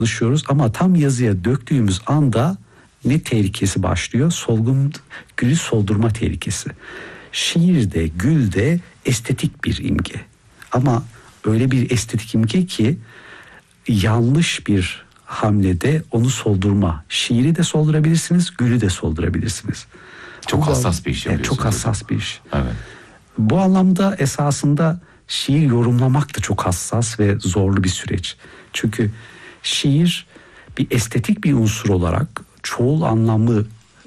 çalışıyoruz ama tam yazıya döktüğümüz anda ne tehlikesi başlıyor? Gülü soldurma tehlikesi. Şiirde, gülde estetik bir imge. Ama öyle bir estetik imge ki yanlış bir hamlede onu soldurma. Şiiri de soldurabilirsiniz, gülü de soldurabilirsiniz. Çok hassas bir iş yapıyorsunuz. Çok hassas bir iş. Evet. Bu anlamda esasında şiir yorumlamak da çok hassas ve zorlu bir süreç. Çünkü şiir bir estetik bir unsur olarak çoğul anlamı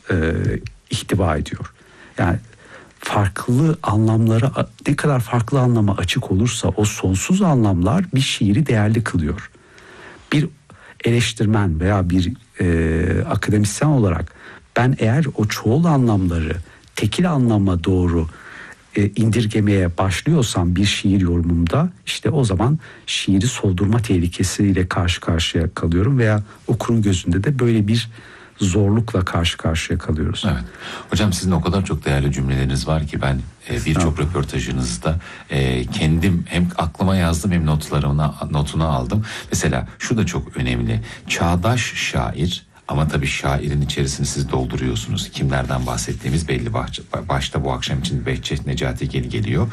ihtiva ediyor. Yani farklı anlamlara, ne kadar farklı anlama açık olursa o sonsuz anlamlar bir şiiri değerli kılıyor. Bir eleştirmen veya bir akademisyen olarak ben eğer o çoğul anlamları tekil anlama doğru indirgemeye başlıyorsam bir şiir yorumumda, işte o zaman şiiri soldurma tehlikesiyle karşı karşıya kalıyorum veya okurun gözünde de böyle bir zorlukla karşı karşıya kalıyoruz. Evet. Hocam sizin o kadar çok değerli cümleleriniz var ki ben birçok röportajınızda kendim hem aklıma yazdım hem notunu aldım. Mesela şu da çok önemli. Çağdaş şair, ama tabii şairin içerisini siz dolduruyorsunuz. Kimlerden bahsettiğimiz belli. Başta bu akşam için Behçet Necatigil geliyor.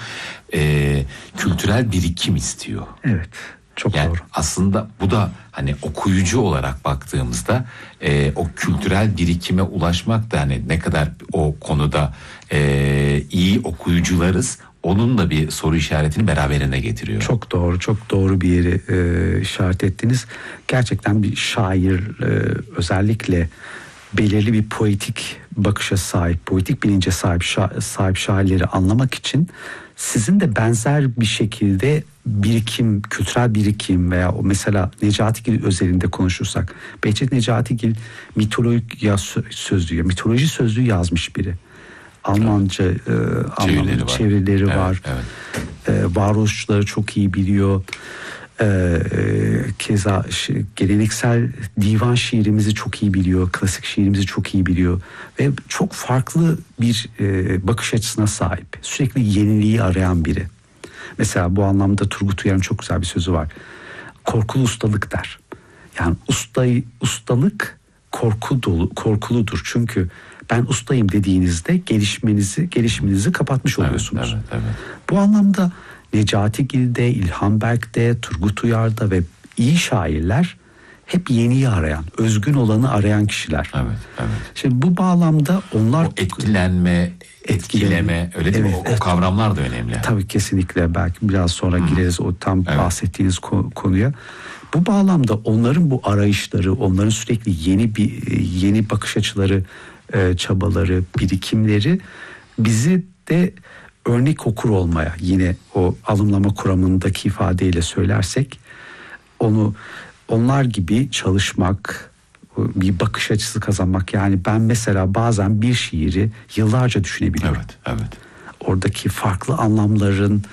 Kültürel birikim istiyor. Evet. Çok yani doğru. Aslında bu da hani okuyucu olarak baktığımızda o kültürel birikime ulaşmak da hani ne kadar o konuda iyi okuyucularız, onun da bir soru işaretini beraberinde getiriyor. Çok doğru, çok doğru bir yeri işaret ettiniz. Gerçekten bir şair özellikle belirli bir poetik bakışa sahip, poetik bilince sahip şairleri anlamak için sizin de benzer bir şekilde birikim, kültürel birikim veya o mesela Necatigil özelinde konuşursak, Behçet Necatigil mitoloji sözlüğü yazmış biri. Almanca çevirileri var. Evet. Varoluşçuları çok iyi biliyor. Keza geleneksel divan şiirimizi çok iyi biliyor. Klasik şiirimizi çok iyi biliyor. Ve çok farklı bir bakış açısına sahip. Sürekli yeniliği arayan biri. Mesela bu anlamda Turgut Uyar'ın çok güzel bir sözü var. Korkulu ustalık der. Yani ustalık korkuludur. Çünkü ben ustayım dediğinizde gelişiminizi kapatmış oluyorsunuz. Evet. Bu anlamda Necatigil'de, İlhan Berk'te, Turgut Uyar'da ve iyi şairler hep yeniyi arayan, özgün olanı arayan kişiler. Evet. Şimdi bu bağlamda onlar... O etkileme, öyle değil mi? O kavramlar da önemli. Tabii kesinlikle, belki biraz sonra gireriz o tam bahsettiğiniz konuya. Bu bağlamda onların bu arayışları, onların sürekli yeni bakış açıları, çabaları, birikimleri bizi de örnek okur olmaya, yine o alımlama kuramındaki ifadeyle söylersek, onlar gibi çalışmak, bir bakış açısı kazanmak. Yani ben mesela bazen bir şiiri yıllarca düşünebiliyorum. Evet. Oradaki farklı anlamların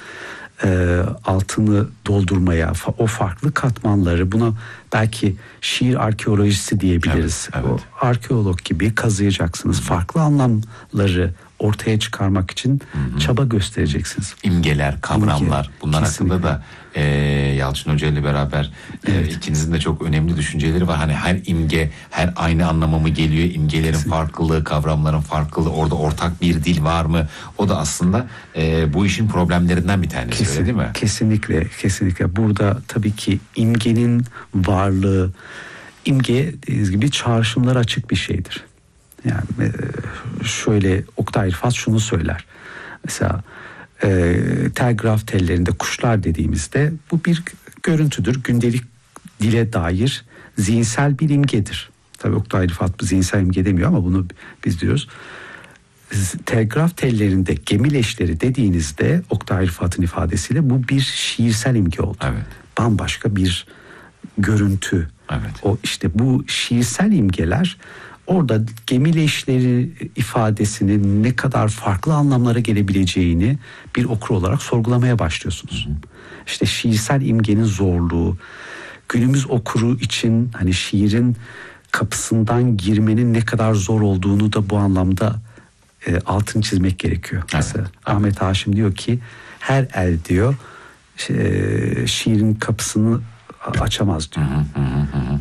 altını doldurmaya, o farklı katmanları, buna belki şiir arkeolojisi diyebiliriz. Evet. O arkeolog gibi kazıyacaksınız. Farklı anlamları ortaya çıkarmak için çaba göstereceksiniz. İmgeler, kavramlar, bunlar kesinlikle. hakkında da Yalçın Hoca ile beraber ikinizin de çok önemli düşünceleri var. Hani her imge her aynı anlama mı geliyor? İmgelerin farklılığı, kavramların farklılığı, orada ortak bir dil var mı? O da aslında bu işin problemlerinden bir tanesi, öyle değil mi? Kesinlikle. Burada tabii ki imgenin varlığı, imge dediğiniz gibi çağrışımlara açık bir şeydir. Yani şöyle Oktay Rıfat şunu söyler. Mesela telgraf tellerinde kuşlar dediğimizde bu bir görüntüdür. Gündelik dile dair zihinsel bir imgedir. Tabii Oktay Rıfat zihinsel imge demiyor ama bunu biz diyoruz. Telgraf tellerinde gemi leşleri dediğinizde Oktay Rıfat'ın ifadesiyle bu bir şiirsel imge oldu. Evet. Bambaşka bir görüntü. Evet. O işte bu şiirsel imgeler, orada gemi leşleri ifadesinin ne kadar farklı anlamlara gelebileceğini bir okur olarak sorgulamaya başlıyorsunuz. İşte şiirsel imgenin zorluğu, günümüz okuru için hani şiirin kapısından girmenin ne kadar zor olduğunu da bu anlamda altını çizmek gerekiyor. Evet. Mesela Ahmet Haşim diyor ki her el diyor şiirin kapısını açamaz diyor.